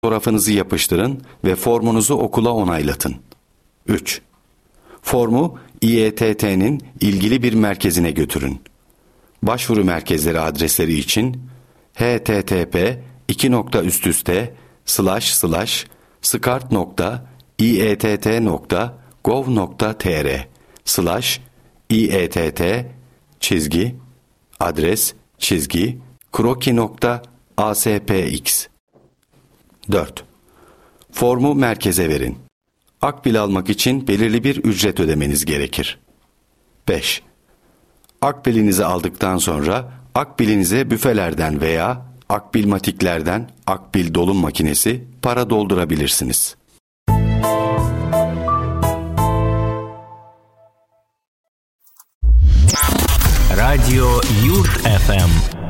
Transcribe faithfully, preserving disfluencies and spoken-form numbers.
fotoğrafınızı yapıştırın ve formunuzu okula onaylatın. üç. Formu İ E T T'nin ilgili bir merkezine götürün. Başvuru merkezleri adresleri için h t t p iki nokta üst üste slash slash skart nokta iett nokta gov nokta tr slash iett çizgi adres çizgi kroki nokta aspx. dört. Formu merkeze verin. Akbil almak için belirli bir ücret ödemeniz gerekir. beş. Akbilinizi aldıktan sonra akbilinize büfelerden veya akbilmatiklerden akbil dolum makinesi para doldurabilirsiniz. Radyo Yurt F M